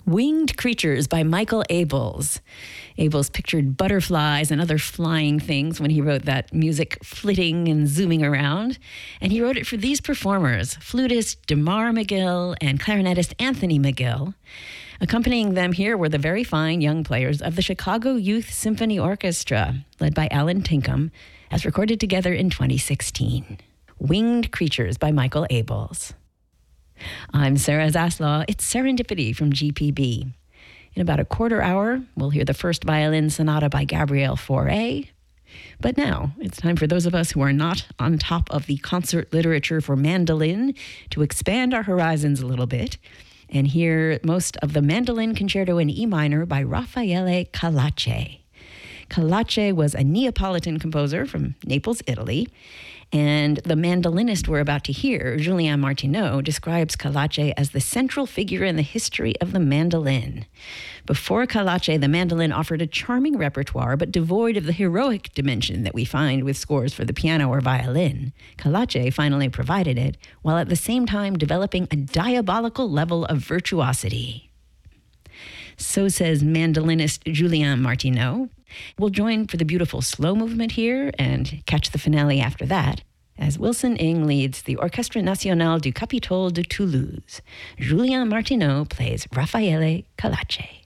Winged Creatures by Michael Abels. Abels pictured butterflies and other flying things when he wrote that music flitting and zooming around. And he wrote it for these performers, flutist DeMar McGill and clarinetist Anthony McGill. Accompanying them here were the very fine young players of the Chicago Youth Symphony Orchestra, led by Alan Tinkham, as recorded together in 2016. Winged Creatures by Michael Abels. I'm Sarah Zaslaw. It's Serendipity from GPB. In about a quarter hour, we'll hear the first violin sonata by Gabriel Fauré. But now, it's time for those of us who are not on top of the concert literature for mandolin to expand our horizons a little bit and hear most of the Mandolin Concerto in E minor by Raffaele Calace. Calace was a Neapolitan composer from Naples, Italy, and the mandolinist we're about to hear, Julien Martineau, describes Calace as the central figure in the history of the mandolin. Before Calace, the mandolin offered a charming repertoire, but devoid of the heroic dimension that we find with scores for the piano or violin. Calace finally provided it, while at the same time developing a diabolical level of virtuosity. So says mandolinist Julien Martineau. We'll join for the beautiful slow movement here and catch the finale after that, as Wilson Ng leads the Orchestre Nationale du Capitole de Toulouse. Julien Martineau plays Raffaele Calace.